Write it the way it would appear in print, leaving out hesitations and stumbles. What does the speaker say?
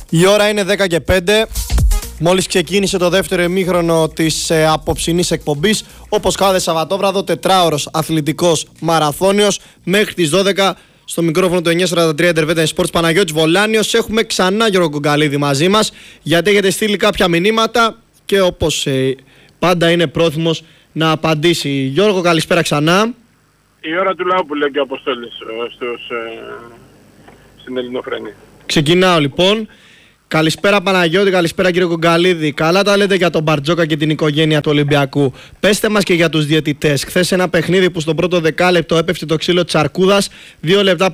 Η ώρα είναι 10 και 5. Μόλις ξεκίνησε το δεύτερο ημίχρονο της απόψινής εκπομπής. Όπως κάθε Σαββατόβραδο, τετράωρος αθλητικός μαραθώνιος μέχρι τις 12. Στο μικρόφωνο του 943 Intervetan Sports, Παναγιώτης Βολάνιος. Έχουμε ξανά Γιώργο Κογκαλίδη μαζί μας, γιατί έχετε στείλει κάποια μηνύματα και όπως πάντα είναι πρόθυμος να απαντήσει. Γιώργο, καλησπέρα ξανά. Η ώρα του λαού που λέει και ο Αποστόλης στην Ελληνοφρένη. Ξεκινάω λοιπόν. Καλησπέρα Παναγιώτη, καλησπέρα κύριε Κογκαλίδη. Καλά τα λέτε για τον Μπαρτζόκα και την οικογένεια του Ολυμπιακού. Πέστε μας και για τους διαιτητές. Χθες ένα παιχνίδι που στον πρώτο δεκάλεπτο έπεφτε το ξύλο της αρκούδας. 2 λεπτά